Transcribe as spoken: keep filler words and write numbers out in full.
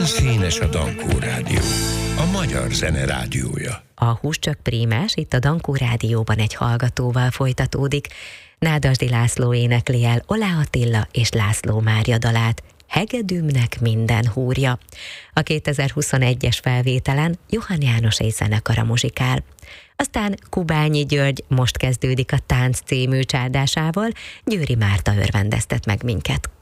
színes a Dankó Rádió, a magyar zene rádiója. A Húscsök Prímás itt a Dankó Rádióban egy hallgatóval folytatódik. Nádasdy László énekli el Olá Attila és László Mária dalát, Hegedűmnek minden húrja. A kétezer-huszonegyes felvételen Johann János és zenekara muzsikál. Aztán Kubányi György Most kezdődik a tánc című csárdásával, Győri Márta örvendeztet meg minket.